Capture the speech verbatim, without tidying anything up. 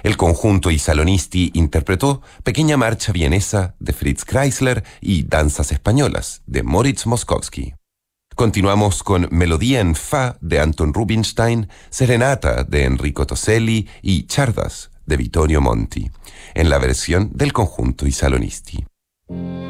El conjunto I Salonisti interpretó Pequeña Marcha Vienesa de Fritz Kreisler y Danzas Españolas de Moritz Moszkowski. Continuamos con Melodía en Fa de Anton Rubinstein, Serenata de Enrico Toselli y Chardas de Vittorio Monti, en la versión del conjunto I Salonisti.